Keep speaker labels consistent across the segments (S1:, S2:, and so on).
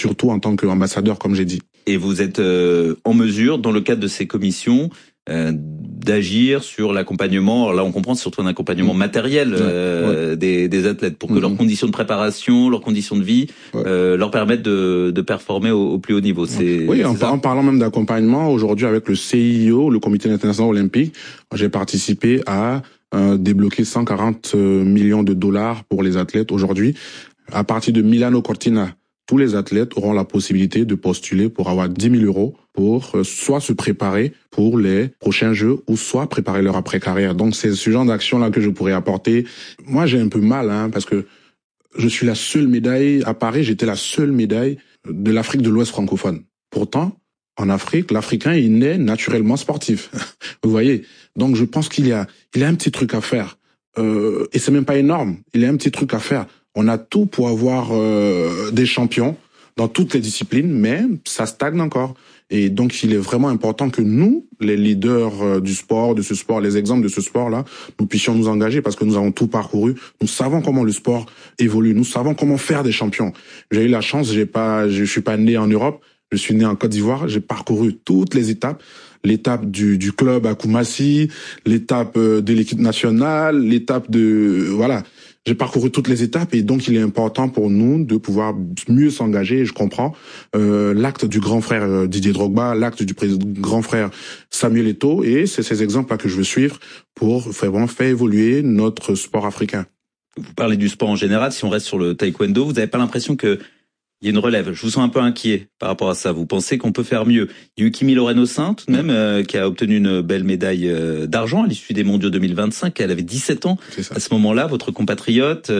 S1: surtout en tant qu'ambassadeur, comme j'ai dit.
S2: Et vous êtes en mesure, dans le cadre de ces commissions, d'agir sur l'accompagnement. Alors là, on comprend, c'est surtout un accompagnement matériel des athlètes pour que leurs conditions de préparation, leurs conditions de vie leur permettent de performer au plus haut niveau.
S1: Oui, en parlant même d'accompagnement, aujourd'hui avec le CIO, le Comité international olympique, j'ai participé à débloquer 140 millions de dollars pour les athlètes aujourd'hui. À partir de Milano Cortina, tous les athlètes auront la possibilité de postuler pour avoir 10 000 euros pour soit se préparer pour les prochains Jeux ou soit préparer leur après-carrière. Donc c'est ce genre d'action-là que je pourrais apporter. Moi, j'ai un peu mal parce que je suis la seule médaille. À Paris, j'étais la seule médaille de l'Afrique de l'Ouest francophone. Pourtant, en Afrique, l'Africain, il naît naturellement sportif. Vous voyez? Donc je pense qu'il y a un petit truc à faire. Et c'est même pas énorme. Il y a un petit truc à faire. On a tout pour avoir des champions dans toutes les disciplines, mais ça stagne encore. Et donc, il est vraiment important que nous, les leaders du sport, de ce sport, les exemples de ce sport-là, nous puissions nous engager parce que nous avons tout parcouru. Nous savons comment le sport évolue. Nous savons comment faire des champions. J'ai eu la chance, je suis pas né en Europe. Je suis né en Côte d'Ivoire. J'ai parcouru toutes les étapes. L'étape du club à Koumassi, l'étape de l'équipe nationale, l'étape voilà. J'ai parcouru toutes les étapes et donc il est important pour nous de pouvoir mieux s'engager. Je comprends l'acte du grand frère Didier Drogba, l'acte du grand frère Samuel Eto'o, et c'est ces exemples-là que je veux suivre pour vraiment faire évoluer notre sport africain.
S2: Vous parlez du sport en général. Si on reste sur le taekwondo, vous n'avez pas l'impression que il y a une relève? Je vous sens un peu inquiet par rapport à ça. Vous pensez qu'on peut faire mieux? Il y a eu Kimi Loreno-Saint, tout de même, qui a obtenu une belle médaille d'argent à l'issue des mondiaux 2025. Elle avait 17 ans à ce moment-là, votre compatriote.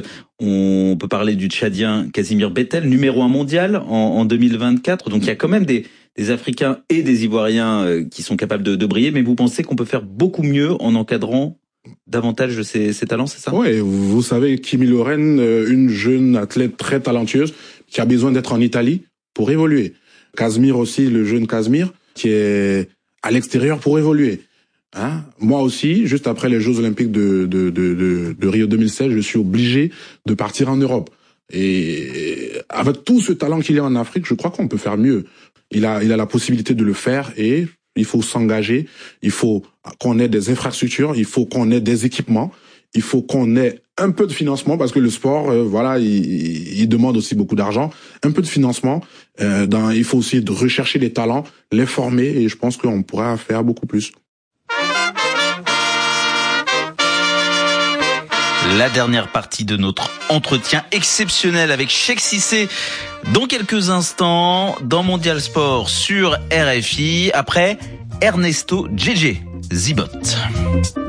S2: On peut parler du Tchadien Casimir Bettel, numéro 1 mondial en 2024. Donc il y a quand même des Africains et des Ivoiriens qui sont capables de briller. Mais vous pensez qu'on peut faire beaucoup mieux en encadrant davantage de ces talents, c'est ça?
S1: Oui, vous savez, Kimi Loren, une jeune athlète très talentueuse, qui a besoin d'être en Italie pour évoluer. Casimir aussi, le jeune Casimir, qui est à l'extérieur pour évoluer. Moi aussi, juste après les Jeux Olympiques de Rio 2016, je suis obligé de partir en Europe. Et avec tout ce talent qu'il y a en Afrique, je crois qu'on peut faire mieux. Il a la possibilité de le faire et il faut s'engager. Il faut qu'on ait des infrastructures, il faut qu'on ait des équipements. Il faut qu'on ait un peu de financement parce que le sport, il demande aussi beaucoup d'argent. Un peu de financement. Il faut aussi de rechercher les talents, les former, et je pense qu'on pourra faire beaucoup plus.
S2: La dernière partie de notre entretien exceptionnel avec Cheikh Cissé dans quelques instants dans Mondial Sport sur RFI après Ernesto Djedje Zibot.